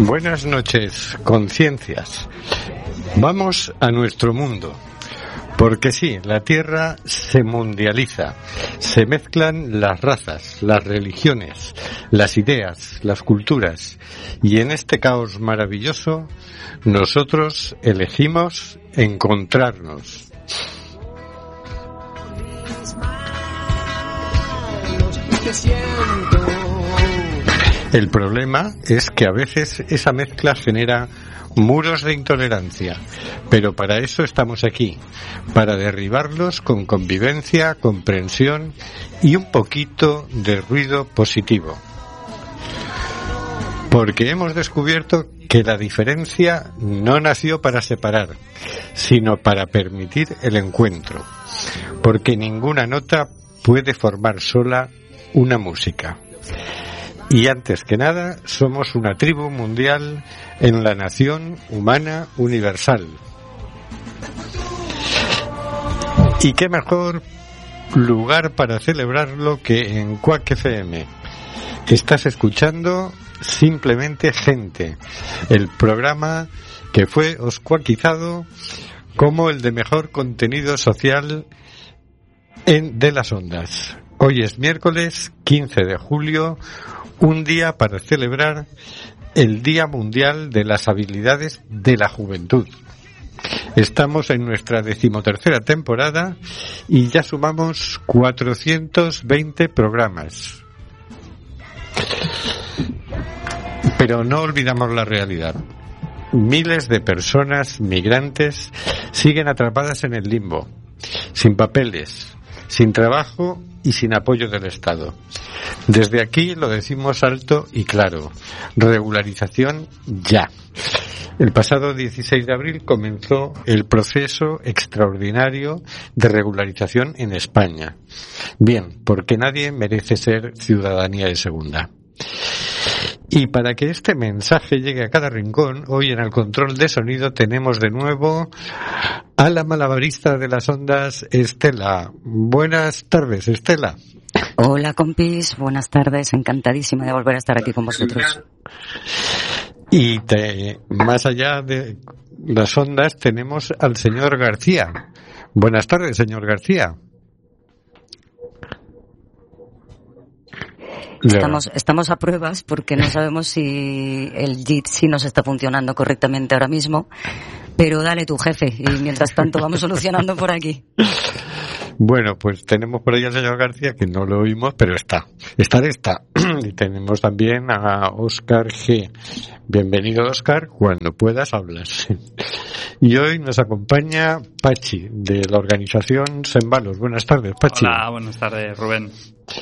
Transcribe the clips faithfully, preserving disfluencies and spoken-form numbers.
Buenas noches, conciencias. Vamos a nuestro mundo. Porque sí, la Tierra se mundializa, se mezclan las razas, las religiones, las ideas, las culturas, y en este caos maravilloso nosotros elegimos encontrarnos. El problema es que a veces esa mezcla genera muros de intolerancia, pero para eso estamos aquí, para derribarlos con convivencia, comprensión y un poquito de ruido positivo. Porque hemos descubierto que la diferencia no nació para separar, sino para permitir el encuentro, porque ninguna nota puede formar sola una música. Y antes que nada, somos una tribu mundial en la nación humana universal. Y qué mejor lugar para celebrarlo que en Quack F M. Estás escuchando Simplemente Gente, el programa que fue oscuaquizado como el de mejor contenido social en de las ondas. Hoy es miércoles quince de julio, un día para celebrar el Día Mundial de las Habilidades de la Juventud. Estamos en nuestra decimotercera temporada y ya sumamos cuatrocientos veinte programas. Pero no olvidamos la realidad. Miles de personas migrantes siguen atrapadas en el limbo, sin papeles, sin trabajo y sin apoyo del Estado. Desde aquí lo decimos alto y claro: regularización ya. El pasado dieciséis de abril comenzó el proceso extraordinario de regularización en España. Bien, porque nadie merece ser ciudadanía de segunda. Y para que este mensaje llegue a cada rincón, hoy en el control de sonido tenemos de nuevo a la malabarista de las ondas, Estela. Buenas tardes, Estela. Hola, compis, buenas tardes, encantadísima de volver a estar aquí con vosotros. Y te, más allá de las ondas tenemos al señor García. Buenas tardes, señor García. Estamos, estamos a pruebas porque no sabemos si el Jitsi nos está funcionando correctamente ahora mismo, pero dale tu jefe y mientras tanto vamos solucionando por aquí. Bueno, pues tenemos por ahí al señor García, que no lo oímos, pero está. Estar está. Y tenemos también a Óscar G. Bienvenido, Óscar. Cuando puedas, hablas. Y hoy nos acompaña Pachi, de la organización Sembalos. Buenas tardes, Pachi. Hola, buenas tardes, Rubén.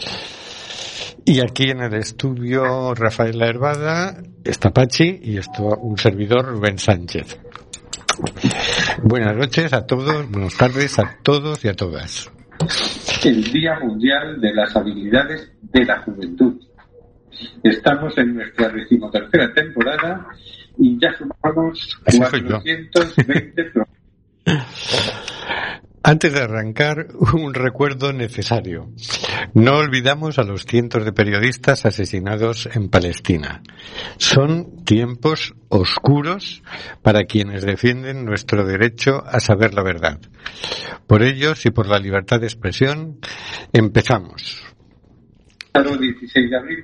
Y aquí en el estudio Rafaela Hervada está Pachi y esto un servidor, Rubén Sánchez. Buenas noches a todos, buenas tardes a todos y a todas. El Día Mundial de las Habilidades de la Juventud. Estamos en nuestra decimotercera temporada y ya sumamos cuatrocientos veinte programas. Antes de arrancar, un recuerdo necesario. No olvidamos a los cientos de periodistas asesinados en Palestina. Son tiempos oscuros para quienes defienden nuestro derecho a saber la verdad. Por ellos y por la libertad de expresión, empezamos. dieciséis de abril.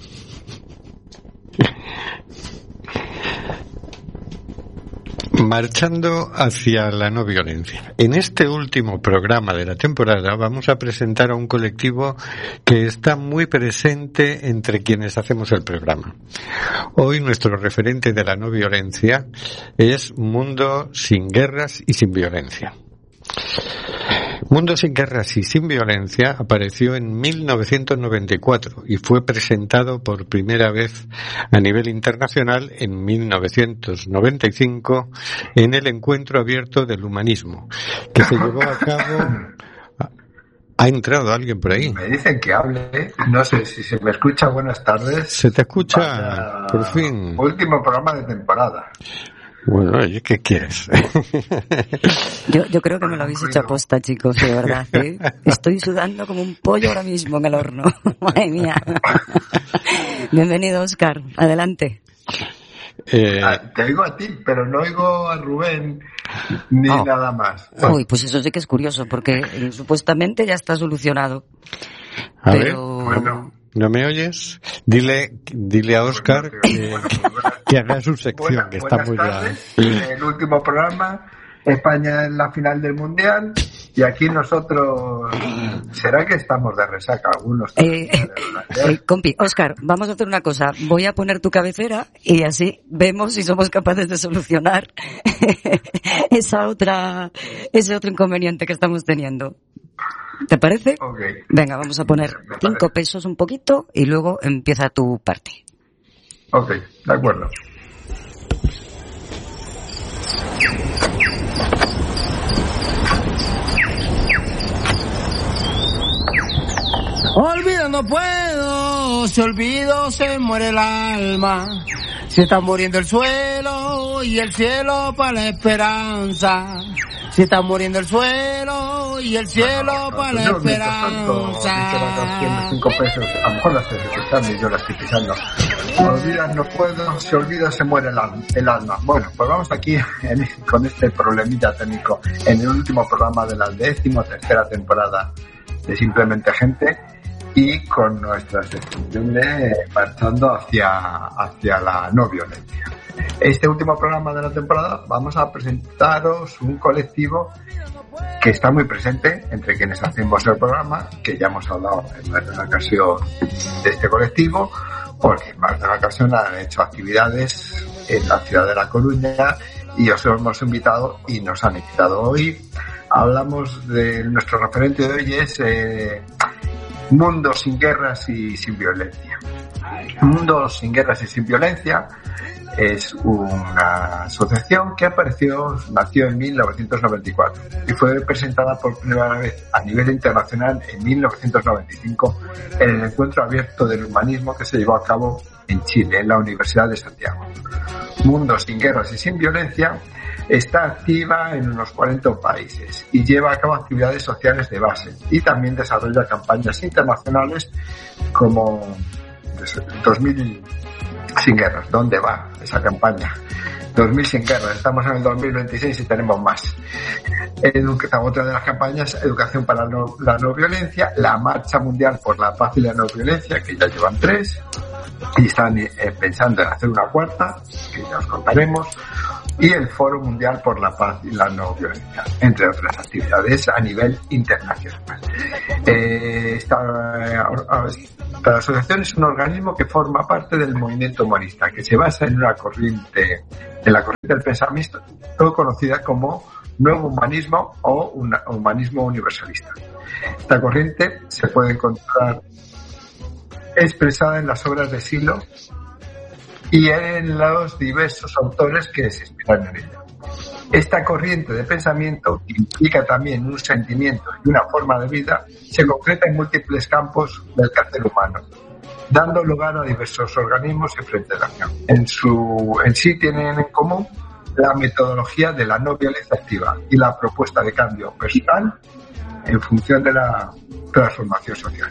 Marchando hacia la no violencia. En este último programa de la temporada vamos a presentar a un colectivo que está muy presente entre quienes hacemos el programa. Hoy nuestro referente de la no violencia es Mundo sin guerras y sin violencia. Mundo sin guerras y sin violencia apareció en mil novecientos noventa y cuatro y fue presentado por primera vez a nivel internacional en mil novecientos noventa y cinco en el Encuentro Abierto del Humanismo, que se llevó a cabo. ¿Ha entrado alguien por ahí? Me dicen que hable, no sé si se me escucha. Buenas tardes. Se te escucha, Vaya... por fin. Último programa de temporada. Bueno, oye, ¿qué quieres? Yo, yo creo que me lo habéis hecho aposta, chicos, de verdad, ¿eh? Estoy sudando como un pollo ahora mismo en el horno. Madre mía. Bienvenido, Óscar. Adelante. Eh... Te oigo a ti, pero no oigo a Rubén ni oh. nada más. Uy, pues eso sí que es curioso, porque eh, supuestamente ya está solucionado. A pero... ver, bueno. ¿No me oyes? Dile, dile a Óscar bueno, que, bueno, bueno, que haga su sección, buena, que está muy bien. El último programa, España en la final del Mundial, y aquí nosotros, ¿será que estamos de resaca algunos? Eh, eh, compi, Óscar, vamos a hacer una cosa. Voy a poner tu cabecera y así vemos si somos capaces de solucionar esa otra, ese otro inconveniente que estamos teniendo. ¿Te parece? Okay. Venga, vamos a poner cinco pesos un poquito y luego empieza tu parte. Ok, de acuerdo. Olvido no puedo, si olvido se muere el alma. Se está muriendo el suelo y el cielo para la esperanza. Se está muriendo el suelo y el cielo bueno, no, para la esperanza. Tanto, cinco pesos, a lo mejor la estoy escuchando y yo la estoy pisando. Olvidas no puedo, si olvidas se muere el alma. El alma. Bueno, pues vamos aquí en, con este problemilla técnico en el último programa de la décimo tercera temporada de Simplemente Gente y con nuestra sección de marchando hacia, hacia la no violencia. Este último programa de la temporada vamos a presentaros un colectivo que está muy presente entre quienes hacemos el programa, que ya hemos hablado en más de una ocasión de este colectivo, porque en más de una ocasión han hecho actividades en la ciudad de La Coruña y os hemos invitado y nos han invitado hoy. Hablamos de nuestro referente de hoy es eh, Mundo sin guerras y sin violencia. Mundo sin guerras y sin violencia es una asociación que apareció, nació en mil novecientos noventa y cuatro y fue presentada por primera vez a nivel internacional en mil novecientos noventa y cinco en el Encuentro Abierto del Humanismo que se llevó a cabo en Chile, en la Universidad de Santiago. Mundo sin guerras y sin violencia está activa en unos cuarenta países y lleva a cabo actividades sociales de base y también desarrolla campañas internacionales como dos mil sin guerras. ¿Dónde va esa campaña? dos mil sin guerras. Estamos en el dos mil veintiséis y tenemos más. Educa- otra de las campañas, Educación para la no, la no violencia, la Marcha Mundial por la Paz y la No Violencia, que ya llevan tres y están eh, pensando en hacer una cuarta, que ya os contaremos, y el Foro Mundial por la Paz y la No Violencia, entre otras actividades a nivel internacional. Eh, esta, esta asociación es un organismo que forma parte del movimiento humanista, que se basa en una corriente, en la corriente del pensamiento conocida como Nuevo Humanismo o una, Humanismo Universalista. Esta corriente se puede encontrar expresada en las obras de Silo y en los diversos autores que se inspiran en ella. Esta corriente de pensamiento, que implica también un sentimiento y una forma de vida, se concreta en múltiples campos del quehacer humano, dando lugar a diversos organismos y frentes de acción. En, su, en sí tienen en común la metodología de la no violencia activa y la propuesta de cambio personal en función de la transformación social.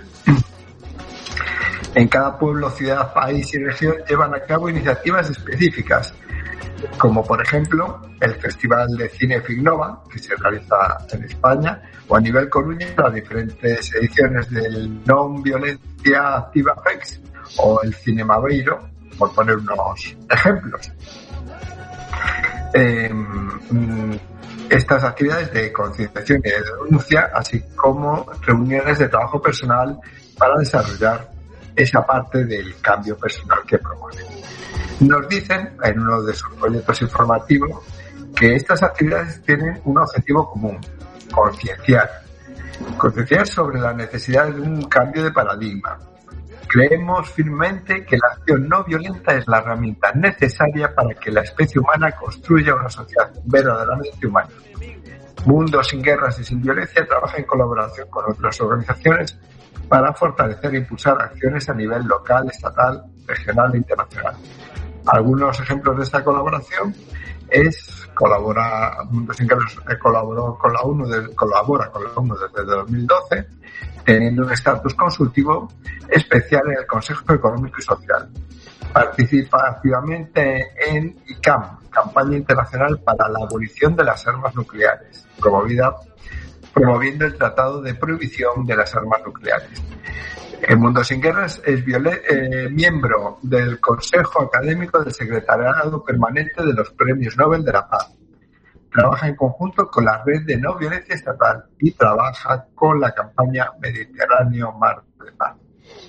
En cada pueblo, ciudad, país y región llevan a cabo iniciativas específicas, como por ejemplo el Festival de Cine Fignova, que se realiza en España, o a nivel Coruña, las diferentes ediciones del Non Violencia Activa Fex o el Cinema Beiro, por poner unos ejemplos. Eh, estas actividades de concienciación y de denuncia, así como reuniones de trabajo personal para desarrollar esa parte del cambio personal que promueven. Nos dicen en uno de sus proyectos informativos que estas actividades tienen un objetivo común: concienciar. Concienciar sobre la necesidad de un cambio de paradigma. Creemos firmemente que la acción no violenta es la herramienta necesaria para que la especie humana construya una sociedad verdaderamente humana. Mundo sin guerras y sin violencia trabaja en colaboración con otras organizaciones para fortalecer e impulsar acciones a nivel local, estatal, regional e internacional. Algunos ejemplos de esta colaboración es colabora Mundo Sin Guerras eh, colaboró con la ONU de, colabora con la ONU desde dos mil doce, teniendo un estatus consultivo especial en el Consejo Económico y Social. Participa activamente en I C A M, Campaña Internacional para la Abolición de las Armas Nucleares, promovida, promoviendo el Tratado de Prohibición de las Armas Nucleares. En Mundo Sin Guerras es viole- eh, miembro del Consejo Académico del Secretariado Permanente de los Premios Nobel de la Paz. Trabaja en conjunto con la Red de No Violencia Estatal y trabaja con la campaña Mediterráneo Mar de Paz.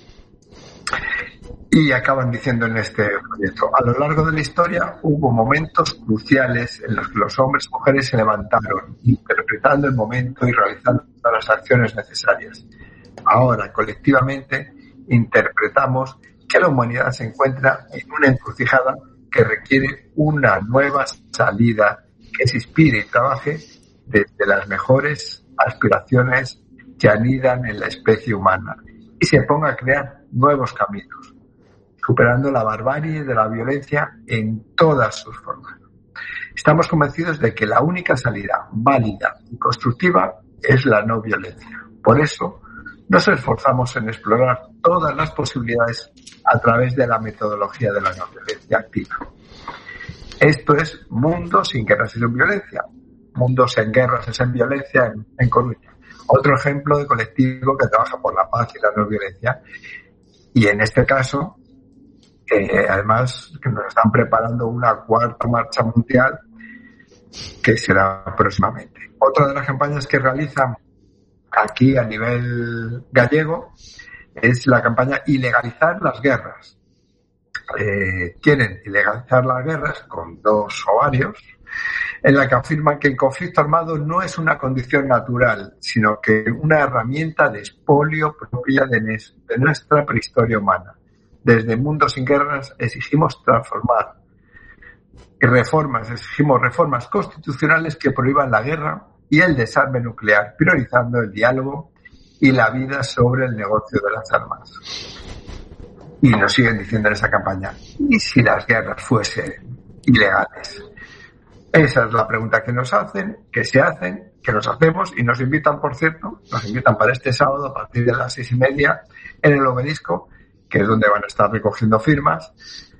Y acaban diciendo en este proyecto: a lo largo de la historia hubo momentos cruciales en los que los hombres y mujeres se levantaron, interpretando el momento y realizando todas las acciones necesarias. Ahora, colectivamente, interpretamos que la humanidad se encuentra en una encrucijada que requiere una nueva salida que se inspire y trabaje desde las mejores aspiraciones que anidan en la especie humana y se ponga a crear nuevos caminos, superando la barbarie de la violencia en todas sus formas. Estamos convencidos de que la única salida válida y constructiva es la no violencia. Por eso, nos esforzamos en explorar todas las posibilidades a través de la metodología de la no violencia activa. Esto es Mundo Sin Guerras y Sin Violencia. Mundos en Guerras y Sin Violencia en, en Coruña. Otro ejemplo de colectivo que trabaja por la paz y la no violencia. Y en este caso, eh, además, que nos están preparando una cuarta marcha mundial que será próximamente. Otra de las campañas que realizan aquí a nivel gallego es la campaña Ilegalizar las Guerras. Eh, quieren ilegalizar las guerras con dos ovarios, en la que afirman que el conflicto armado no es una condición natural, sino que una herramienta de expolio propia de, nes- de nuestra prehistoria humana. Desde Mundo Sin Guerras exigimos transformar y reformas, exigimos reformas constitucionales que prohíban la guerra y el desarme nuclear, priorizando el diálogo y la vida sobre el negocio de las armas. Y nos siguen diciendo en esa campaña: ¿y si las guerras fuesen ilegales? Esa es la pregunta que nos hacen, que se hacen, que nos hacemos, y nos invitan, por cierto, nos invitan para este sábado a partir de las seis y media en el Obelisco, que es donde van a estar recogiendo firmas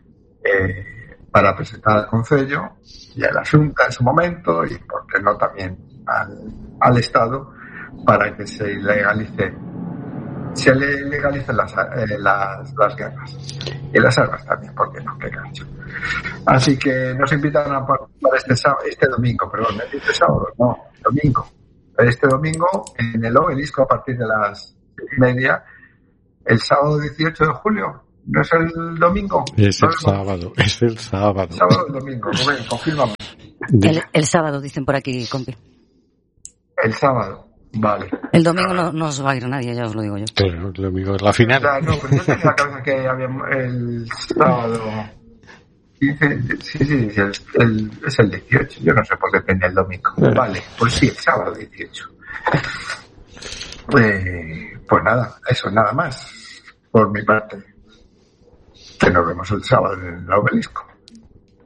eh, para presentar al Concello y a la Junta en su momento, y por qué no también al, al Estado, para que se legalice se le legalicen las, eh, las, las guerras y las armas también, porque no, qué gancho. Así que nos invitan a para este sábado, este domingo, perdón, este sábado, no, domingo. Este domingo en el Obelisco a partir de las seis y media, el sábado dieciocho de julio. ¿No es el domingo? Es ¿No el sábado, es el sábado. Sábado o el domingo, Rubén, confírmame. El, el sábado, dicen por aquí, compi. El sábado. Vale. El domingo no, no os va a ir nadie, ya os lo digo yo. Claro, el domingo es la final. O sea, no, pero yo tenía la cabeza que había el sábado. Dice, sí, sí, sí, el, el, es el dieciocho. Yo no sé por qué tenía el domingo. Vale, pues sí, el sábado dieciocho. Pues, pues nada, eso, nada más. Por mi parte. Que nos vemos el sábado en el Obelisco.